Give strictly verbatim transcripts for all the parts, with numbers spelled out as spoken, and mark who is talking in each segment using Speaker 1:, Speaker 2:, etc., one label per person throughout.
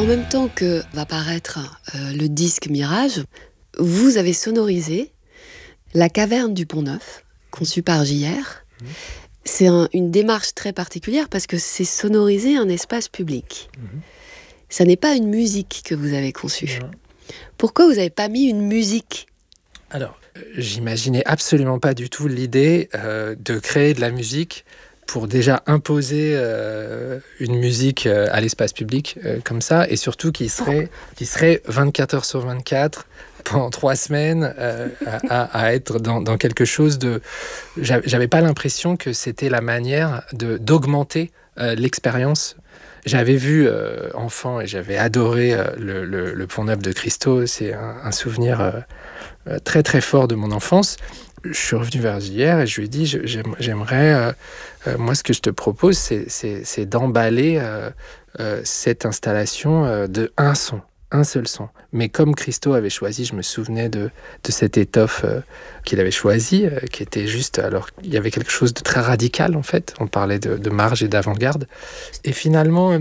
Speaker 1: En même temps que va paraître euh, le disque Mirage, vous avez sonorisé la caverne du Pont-Neuf, conçue par J R. Mmh. C'est un, une démarche très particulière parce que c'est sonoriser un espace public. Mmh. Ça n'est pas une musique que vous avez conçue. Mmh. Pourquoi vous n'avez pas mis une musique ?
Speaker 2: Alors, euh, j'imaginais absolument pas du tout l'idée euh, de créer de la musique pour déjà imposer euh, une musique euh, à l'espace public euh, comme ça, et surtout qui serait, qui serait vingt-quatre heures sur vingt-quatre, pendant trois semaines, euh, à, à être dans, dans quelque chose de... J'avais pas l'impression que c'était la manière de, d'augmenter euh, l'expérience. J'avais vu euh, enfant et j'avais adoré euh, le, le, le Pont-Neuf de Christo. C'est un, un souvenir euh, très très fort de mon enfance. Je suis revenu vers J R et je lui ai dit je, j'aime, j'aimerais, euh, euh, moi ce que je te propose, c'est, c'est, c'est d'emballer euh, euh, cette installation euh, de un son, un seul son. Mais comme Christo avait choisi, je me souvenais de, de cette étoffe euh, qu'il avait choisie, euh, qui était juste, alors il y avait quelque chose de très radical en fait, on parlait de, de marge et d'avant-garde. Et finalement, euh,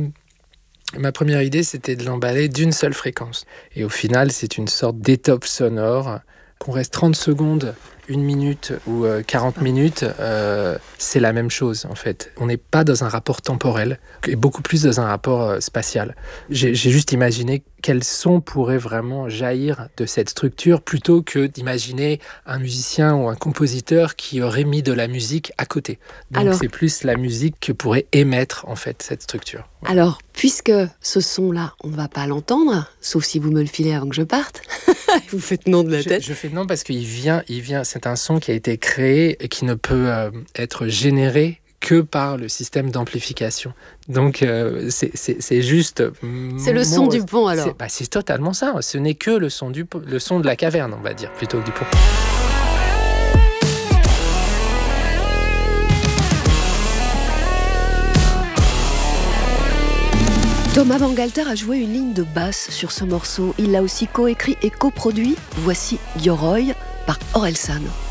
Speaker 2: ma première idée c'était de l'emballer d'une seule fréquence. Et au final, c'est une sorte d'étoffe sonore, qu'on reste trente secondes, une minute ou euh, quarante minutes, euh, c'est la même chose en fait. On n'est pas dans un rapport temporel, et beaucoup plus dans un rapport euh, spatial. J'ai, j'ai juste imaginé quel son pourrait vraiment jaillir de cette structure plutôt que d'imaginer un musicien ou un compositeur qui aurait mis de la musique à côté. Donc Alors, c'est plus la musique que pourrait émettre en fait cette structure. Ouais.
Speaker 1: Alors, puisque ce son-là, on ne va pas l'entendre, sauf si vous me le filez avant que je parte, vous faites non de la tête.
Speaker 2: Je, je fais non parce qu'il vient, il vient, c'est un son qui a été créé et qui ne peut euh, être généré que par le système d'amplification. Donc, euh, c'est, c'est, c'est juste...
Speaker 1: C'est le son du pont, alors.
Speaker 2: C'est, bah, c'est totalement ça. Ce n'est que le son, du, le son de la caverne, on va dire, plutôt que du pont.
Speaker 1: Thomas Bangalter a joué une ligne de basse sur ce morceau. Il l'a aussi coécrit et coproduit. Voici Yoroi par Orelsan.